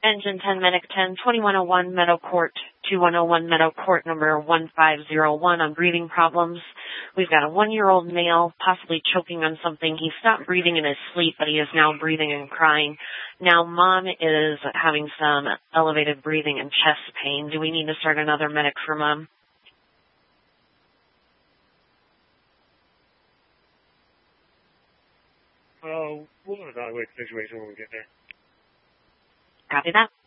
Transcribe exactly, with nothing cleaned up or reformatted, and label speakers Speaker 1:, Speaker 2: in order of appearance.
Speaker 1: Engine ten, Medic ten, twenty-one oh one, Meadow Court, twenty-one oh one, Meadow Court, number one five zero one on breathing problems. We've got a one-year-old male possibly choking on something. He stopped breathing in his sleep, but he is now breathing and crying. Now mom is having some elevated breathing and chest pain. Do we need to start another medic for mom?
Speaker 2: Uh, we'll evaluate the situation when we get there.
Speaker 1: Copy that.